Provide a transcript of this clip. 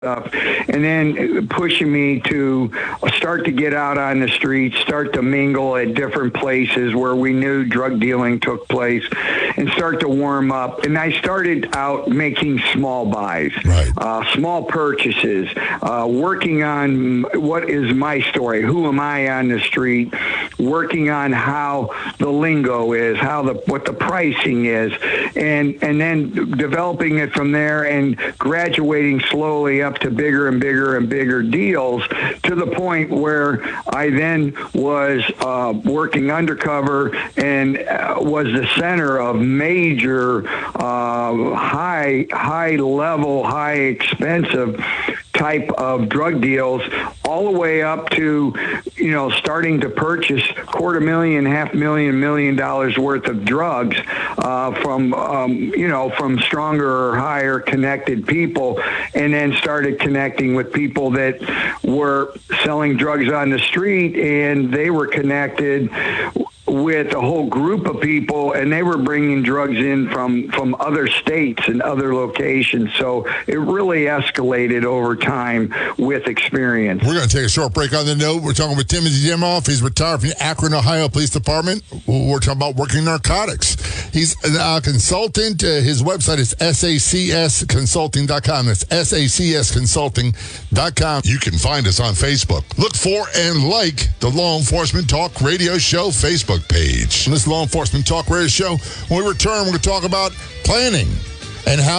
stuff, and then pushing me to start to get out on the streets, start to mingle at different places where we knew drug dealing took place, and start to warm up. And I started out making small buys, small purchases, working on what is my story, who am I on the street, working on how the lingo is, what the pricing is, and then developing it from there and graduating slowly up to bigger and bigger and bigger deals, to the point where I then was working undercover and was the center of major high level, high expensive type of drug deals, all the way up to, starting to purchase $250,000, $500,000, $1 million worth of drugs from stronger or higher connected people, and then started connecting with people that were selling drugs on the street, and they were connected with a whole group of people, and they were bringing drugs in from other states and other locations. So it really escalated over time with experience. We're going to take a short break on the note. We're talking with Timothy Dimoff. He's retired from the Akron, Ohio Police Department. We're talking about working narcotics. He's a consultant. His website is sacsconsulting.com. That's sacsconsulting.com. You can find us on Facebook. Look for and like the Law Enforcement Talk Radio Show Facebook page. On this Law Enforcement Talk Radio Show, when we return, we're going to talk about planning and how